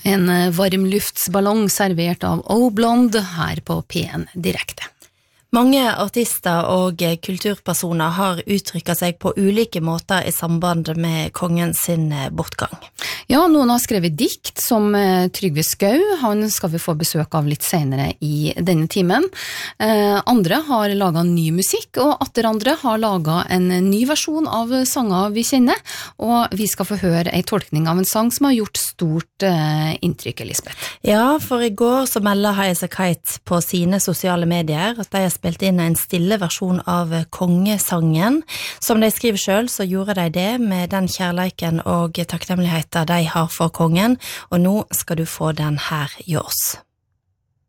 En varmluftsballong servert av O-Blonde her på P1 Direkte. Mange artister og kulturpersoner har uttrykket seg på ulike måter i samband med kongen sin bortgang. Ja, noen har skrevet dikt som Trygve Skau, han skal vi få besøk av litt senere i denne timen. Andre har laget ny musikk, og atter andre har laget en ny versjon av sanger vi kjenner, og vi skal få høre en tolkning av en sang som har gjort stort inntrykk, Elisabeth. Ja, for i går så melder Highasakite på sine sosiale medier at de har spilt inn en stille versjon av kongesangen. Som de skriver selv, så gjorde de det med den kjærleiken og takknemligheten de har for kongen, og nå skal du få den her i oss.